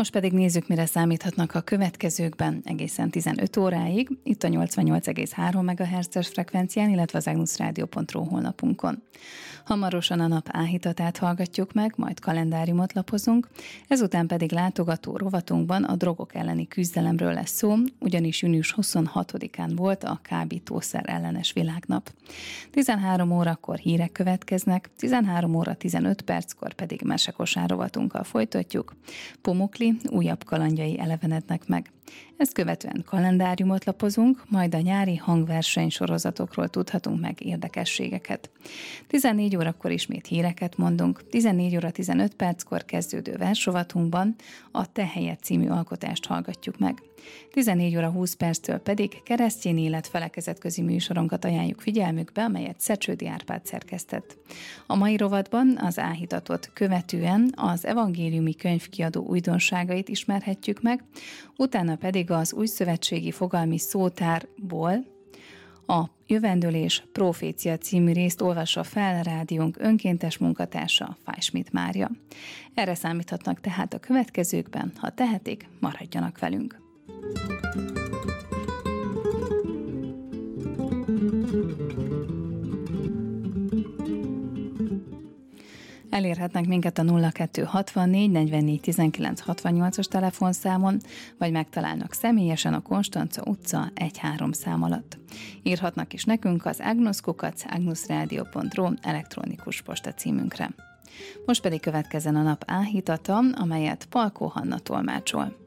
Most pedig nézzük, mire számíthatnak a következőkben egészen 15 óráig, itt a 88,3 MHz-es frekvencián, illetve az agnusradio.ru honlapunkon. Hamarosan a nap áhítatát hallgatjuk meg, majd kalendáriumot lapozunk, ezután pedig látogató rovatunkban a drogok elleni küzdelemről lesz szó, ugyanis június 26-án volt a kábítószer ellenes világnap. 13 órakor hírek következnek, 13 óra 15 perckor pedig mesekosár rovatunkkal folytatjuk. Pomokli újabb kalandjai elevenednek meg. Ezt követően kalendáriumot lapozunk, majd a nyári hangverseny sorozatokról tudhatunk meg érdekességeket. 14 órakor ismét híreket mondunk, 14 óra 15 perckor kezdődő versrovatunkban a Te helyed című alkotást hallgatjuk meg. 14 óra 20 perctől pedig keresztény élet felekezetközi műsorunkat ajánljuk figyelmükbe, amelyet Szecsődi Árpád szerkesztett. A mai rovatban az áhítatot követően az evangéliumi könyvkiadó újdonságait ismerhetjük meg, utána pedig az újszövetségi fogalmi szótárból a Jövendőlés Profécia című részt olvassa fel rádiónk önkéntes munkatársa, Fájsmit Mária. Erre számíthatnak tehát a következőkben, ha tehetik, maradjanak velünk. Elérhetnek minket a 0264 44 19 68-as telefonszámon, vagy megtalálnak személyesen a Konstanca utca 1-3 szám alatt. Írhatnak is nekünk az agnusz@agnusradio.ru elektronikus posta címünkre. Most pedig következzen a nap áhítata, amelyet Palkó Hanna tolmácsol.